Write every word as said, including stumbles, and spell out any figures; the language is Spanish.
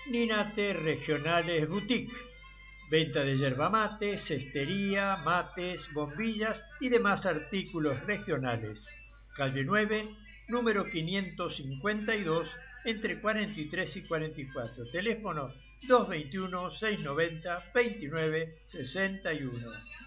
Ninate Regionales Boutique. Venta de yerba mate, cestería, mates, bombillas y demás artículos regionales. Calle nueve, número quinientos cincuenta y dos, entre cuarenta y tres y cuarenta y cuatro. Teléfono dos dos uno, seis nueve cero, dos nueve seis uno.